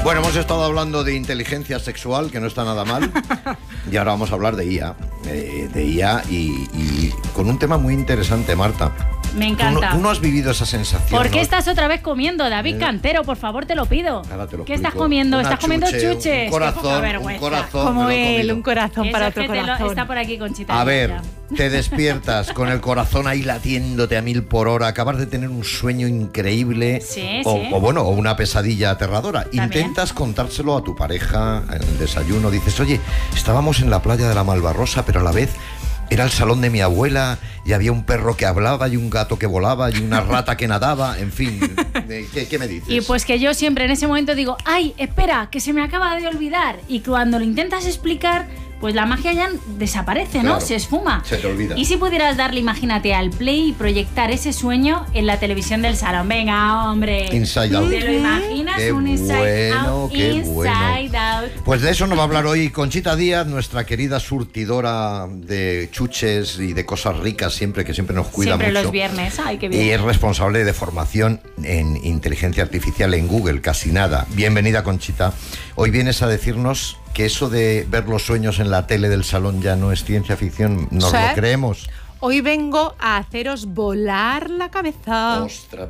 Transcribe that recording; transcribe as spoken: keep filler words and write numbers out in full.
Bueno, hemos estado hablando de inteligencia sexual, que no está nada mal, y ahora vamos a hablar de I A, eh, de I A y, y con un tema muy interesante, Marta. Me encanta. ¿Tú no, tú no has vivido esa sensación? ¿Por qué ¿no? estás otra vez comiendo, David Cantero? Por favor, te lo pido. Ahora te lo ¿Qué explico. estás comiendo? Una ¿Estás comiendo chuche, chuches? Un corazón, Qué poca un vergüenza. corazón. Como me lo he él, comido. un corazón Eso para es otro que te lo- corazón. está por aquí Conchita. A ver, ya. te despiertas con el corazón ahí latiéndote a mil por hora, acabas de tener un sueño increíble, Sí, o, sí. o bueno, o una pesadilla aterradora. También. Intentas contárselo a tu pareja en el desayuno, dices, oye, estábamos en la playa de la Malvarrosa, pero a la vez era el salón de mi abuela y había un perro que hablaba y un gato que volaba y una rata que nadaba, en fin, ¿qué, qué me dices? Y pues que yo siempre en ese momento digo, ay, espera, que se me acaba de olvidar. Y cuando lo intentas explicar, pues la magia ya desaparece, ¿no? Claro, Se esfuma. se te olvida. Y si pudieras darle, imagínate, al play y proyectar ese sueño en la televisión del salón. Venga, hombre. Inside Out. ¿Te lo imaginas? Qué un Inside bueno, Out. qué Inside bueno. Out. Pues de eso nos va a hablar hoy Conchita Díaz, nuestra querida surtidora de chuches y de cosas ricas siempre, que siempre nos cuida Siempre mucho. los viernes. Ay, qué bien. Y es responsable de formación en inteligencia artificial en Google, casi nada. Bienvenida, Conchita. Hoy vienes a decirnos que eso de ver los sueños en la tele del salón ya no es ciencia ficción, ¿nos Sí. lo creemos? Hoy vengo a haceros volar la cabeza. Ostras,